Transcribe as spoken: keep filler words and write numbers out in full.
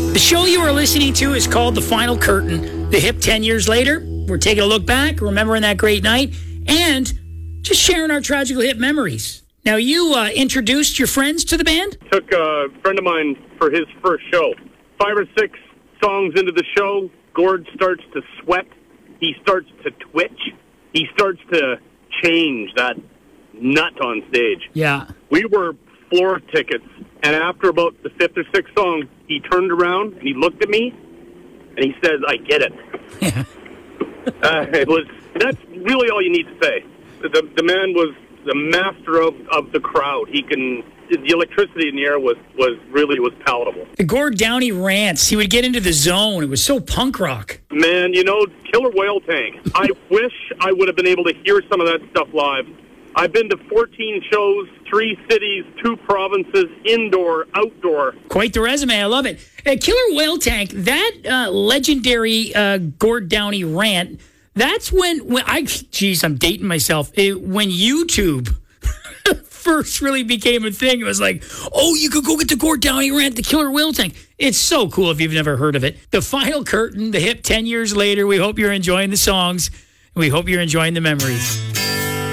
The show you are listening to is called The Final Curtain. The hip ten years later. We're taking a look back, remembering that great night, and just sharing our tragical hip memories. Now, you uh, introduced your friends to the band? Took a friend of mine for his first show. Five or six songs into the show, Gord starts to sweat. He starts to twitch. He starts to change that nut on stage. Yeah. We were floor tickets, and after about the fifth or sixth song, he turned around and he looked at me, and he says, "I get it." Yeah. uh, it was. That's really all you need to say. The, the man was the master of, of the crowd. He can. The electricity in the air was, was really was palatable. The Gord Downey rants. He would get into the zone. It was so punk rock. Man, you know, Killer Whale Tank. I wish I would have been able to hear some of that stuff live. I've been to fourteen shows, three cities, two provinces, indoor, outdoor. Quite the resume. I love it. Uh, Killer Whale Tank, that uh, legendary uh, Gord Downey rant, that's when, when I, geez, I'm dating myself. It, when YouTube first really became a thing, it was like, oh, you could go get the Gord Downey rant, the Killer Whale Tank. It's so cool if you've never heard of it. The Final Curtain, the hip ten years later. We hope you're enjoying the songs. We hope you're enjoying the memories.